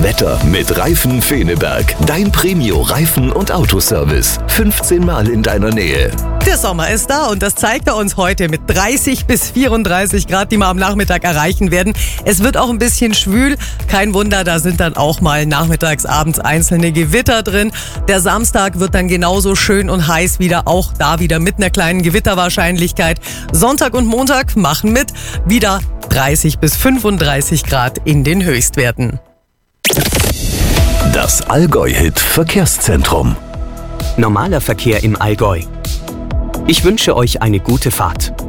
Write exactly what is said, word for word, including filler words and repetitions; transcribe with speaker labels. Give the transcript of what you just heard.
Speaker 1: Das Wetter mit Reifen Feneberg. Dein Premio-Reifen- und Autoservice. fünfzehn Mal in deiner Nähe.
Speaker 2: Der Sommer ist da und das zeigt er uns heute mit dreißig bis vierunddreißig Grad, die wir am Nachmittag erreichen werden. Es wird auch ein bisschen schwül. Kein Wunder, da sind dann auch mal nachmittags, abends einzelne Gewitter drin. Der Samstag wird dann genauso schön und heiß wieder, auch da wieder mit einer kleinen Gewitterwahrscheinlichkeit. Sonntag und Montag machen mit, wieder dreißig bis fünfunddreißig Grad in den Höchstwerten.
Speaker 1: Das Allgäu-Hit Verkehrszentrum.
Speaker 3: Normaler Verkehr im Allgäu. Ich wünsche euch eine gute Fahrt.